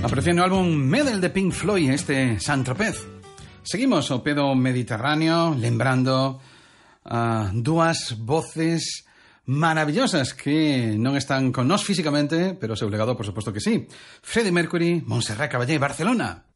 Apreciando o álbum Medal de Pink Floyd, este Saint-Tropez. Seguimos o pedo mediterráneo, lembrando dúas voces maravillosas que non están con nós físicamente, pero o seu legado, por suposto que sí. Freddie Mercury, Montserrat Caballé, Barcelona.